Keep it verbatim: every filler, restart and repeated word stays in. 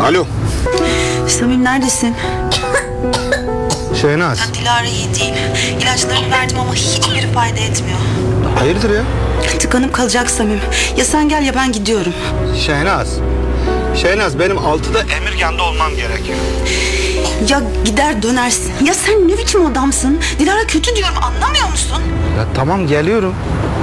Alo. Samim neredesin? Şehnaz. Ya Dilara iyi değil. İlaçlarını verdim ama hiçbir fayda etmiyor. Hayırdır ya? Tıkanıp kalacak Samim. Ya sen gel ya ben gidiyorum. Şehnaz. Şehnaz benim altıda Emirgan'da olmam gerekiyor. Ya gider dönersin. Ya sen ne biçim adamsın? Dilara kötü diyorum, anlamıyor musun? Ya tamam geliyorum.